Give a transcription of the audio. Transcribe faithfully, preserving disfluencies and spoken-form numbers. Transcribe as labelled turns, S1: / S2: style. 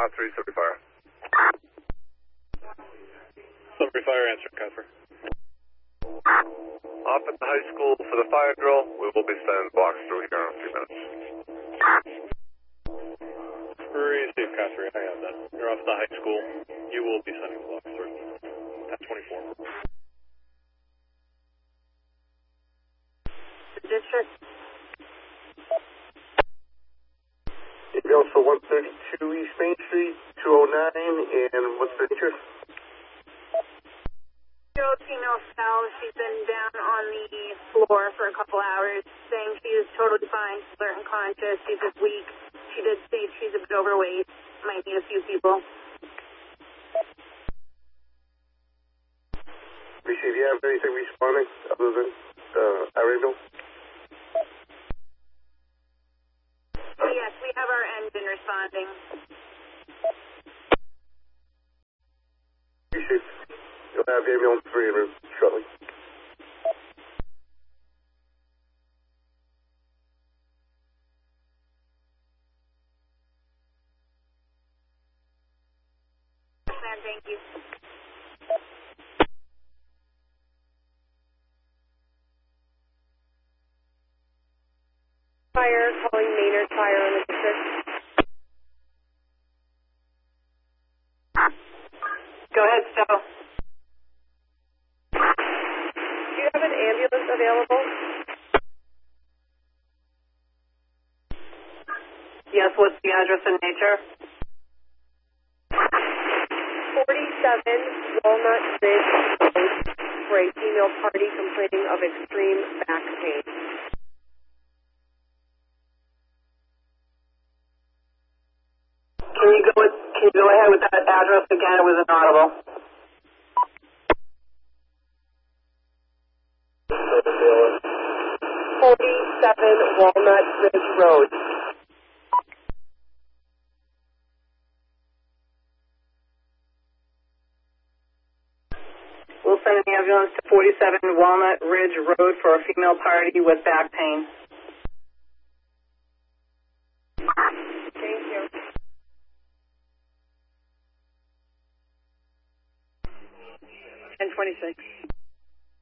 S1: Uh, three, Sudbury Fire.
S2: Sudbury Fire, answering Cuthbert.
S1: Up at the high school for the fire drill. We will be sending blocks through here in a few minutes.
S2: Receive, Cuthbert. I have that. You're off the high school. You will be sending blocks through. ten twenty-four.
S3: District.
S4: Ambulance for one thirty-two East Main Street, two oh nine, and what's the nature?
S3: Girl, female fell. She's been down on the floor for a couple hours, saying she is totally fine, alert and conscious. She's just weak. She did state she's a bit overweight. Might need a few people.
S4: Appreciate. Do you have anything responding other than uh, our ambulance?
S3: Yes, we have our engine responding.
S4: Appreciate. You'll have ambulance three in route shortly.
S3: Man, thank you.
S5: Fire, calling Maynard Fire in the district.
S3: Go ahead, Stowe.
S5: Do you have an ambulance available?
S3: Yes, what's the address and nature?
S5: forty-seven Walnut Ridge Road for a female party complaining of extreme back pain.
S3: Can you go with, can you go ahead with that address again? It was inaudible.
S5: forty-seven Walnut Ridge Road.
S3: We'll send an ambulance to forty-seven Walnut Ridge Road for a female party with back pain.
S5: Thank you.
S3: ten twenty-six.